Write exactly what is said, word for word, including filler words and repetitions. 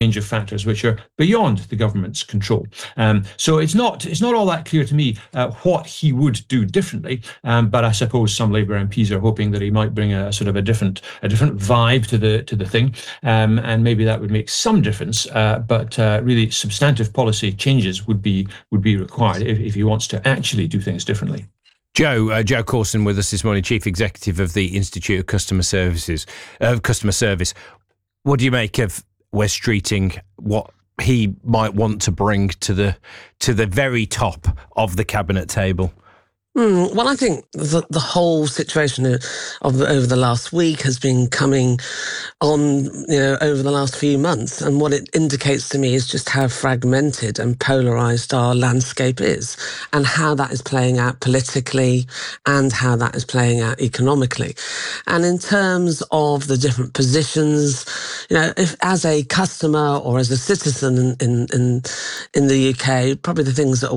range of factors which are beyond the government's control. Um, so it's not it's not all that clear to me uh, what he would do differently. Um, but I suppose some Labour M Ps are hoping that he might bring a sort of a different a different vibe to the to the thing, um, and maybe that would make some difference. Uh, but uh, really, substantive policy changes would be would be required if, if he wants to actually do things differently. Joe, uh, Joe Corson with us this morning, Chief Executive of the Institute of Customer Services, uh, Customer Service. What do you make of Wes Streeting, what he might want to bring to the to the very top of the cabinet table? Mm, well, I think the, the whole situation of, of over the last week has been coming on, you know, over the last few months. And what it indicates to me is just how fragmented and polarised our landscape is, and how that is playing out politically and how that is playing out economically. And in terms of the different positions, you know, if as a customer or as a citizen in, in, in, in the U K, probably the things that are